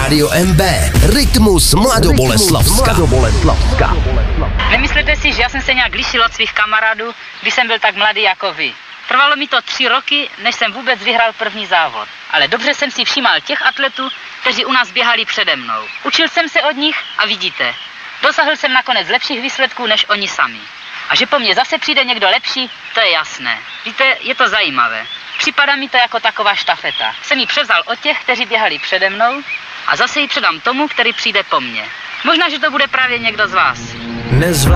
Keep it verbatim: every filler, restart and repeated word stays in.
Rádio M B, Rytmus Mladoboleslavska. Nemyslete si, že já jsem se nějak lišil od svých kamarádů, když jsem byl tak mladý jako vy. Trvalo mi to tři roky, než jsem vůbec vyhrál první závod. Ale dobře jsem si všímal těch atletů, kteří u nás běhali přede mnou. Učil jsem se od nich a vidíte, dosáhl jsem nakonec lepších výsledků než oni sami. A že po mně zase přijde někdo lepší, to je jasné. Víte, je to zajímavé. Připadá mi to jako taková štafeta. Jsem ji převzal od těch, kteří běhali přede mnou a zase ji předám tomu, který přijde po mně. Možná, že to bude právě někdo z vás. Nezvládnu